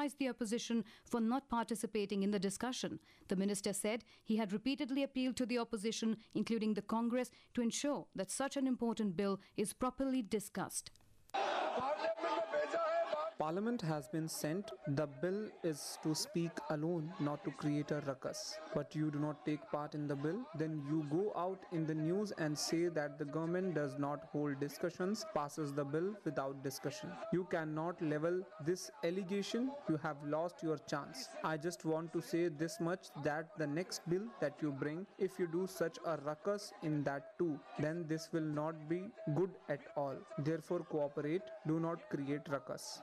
criticized the opposition for not participating in the discussion. The minister said he had repeatedly appealed to the opposition, including the Congress, to ensure that such an important bill is properly discussed. Parliament has been sent. The bill is to speak alone, not to create a ruckus. But you do not take part in the bill, then you go out in the news and say that the government does not hold discussions, passes the bill without discussion. You cannot level this allegation. You have lost your chance. I just want to say this much, that the next bill that you bring, if you do such a ruckus in that too, then this will not be good at all. Therefore, cooperate. Do not create ruckus.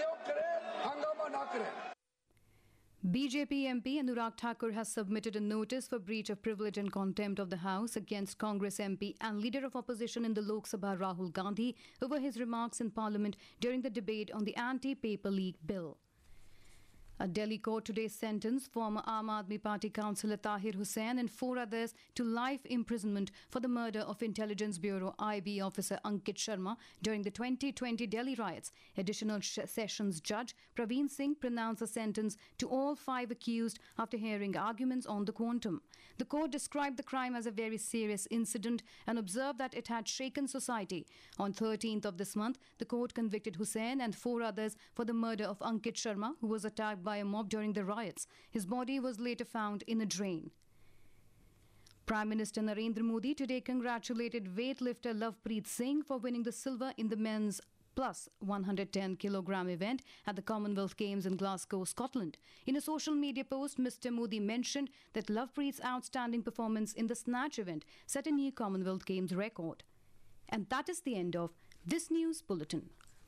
BJP MP Anurag Thakur has submitted a notice for breach of privilege and contempt of the House against Congress MP and Leader of Opposition in the Lok Sabha Rahul Gandhi over his remarks in Parliament during the debate on the anti-paper leak bill. A Delhi court today sentenced former Aam Aadmi Party councillor Tahir Hussain and 4 others to life imprisonment for the murder of Intelligence Bureau IB officer Ankit Sharma during the 2020 Delhi riots. Additional Sessions Judge Praveen Singh pronounced a sentence to all 5 accused after hearing arguments on the quantum. The court described the crime as a very serious incident and observed that it had shaken society. On 13th of this month, the court convicted Hussain and 4 others for the murder of Ankit Sharma, who was attacked by a mob during the riots. His body was later found in a drain. Prime Minister Narendra Modi today congratulated weightlifter Lovepreet Singh for winning the silver in the men's plus 110 kilogram event at the Commonwealth Games in Glasgow, Scotland. In a social media post, Mr. Modi mentioned that Lovepreet's outstanding performance in the snatch event set a new Commonwealth Games record. And that is the end of this news bulletin.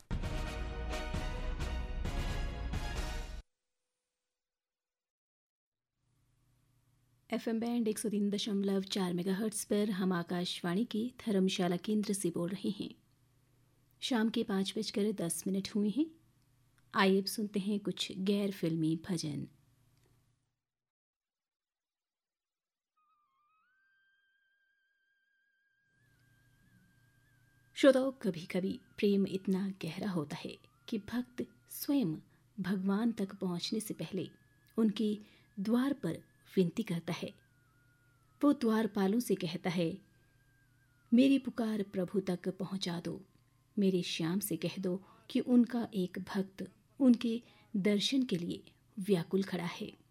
FM band 103.4 megahertz पर हम आकाशवाणी की धर्मशाला केंद्र से बोल रहे हैं। शाम के 5:10 हुए हैं। आइए अब सुनते हैं कुछ गैर फिल्मी भजन। श्रोताओं, कभी कभी प्रेम इतना गहरा होता है कि भक्त स्वयं भगवान तक पहुंचने से पहले उनके द्वार पर विनती करता है। वो द्वारपालों से कहता है, मेरी पुकार प्रभु तक पहुंचा दो। मेरे श्याम से कह दो कि उनका एक भक्त उनके दर्शन के लिए व्याकुल खड़ा है।